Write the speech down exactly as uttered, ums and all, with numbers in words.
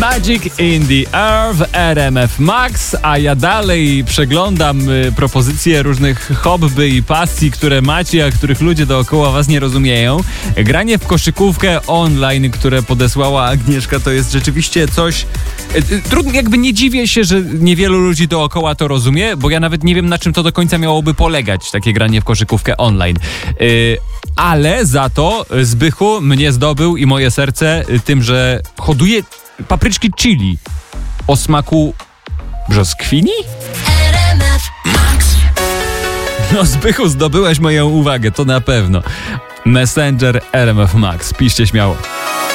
Magic in the Air w R M F Max, a ja dalej przeglądam y, propozycje różnych hobby i pasji, które macie, a których ludzie dookoła was nie rozumieją. Granie w koszykówkę online, które podesłała Agnieszka, to jest rzeczywiście coś... Y, y, trudno, jakby nie dziwię się, że niewielu ludzi dookoła to rozumie, bo ja nawet nie wiem, na czym to do końca miałoby polegać, takie granie w koszykówkę online. Y, ale za to Zbychu mnie zdobył i moje serce tym, że hoduje papryczki chili o smaku brzoskwini? No Zbychu, zdobyłeś moją uwagę, to na pewno. Messenger R M F Max, piszcie śmiało.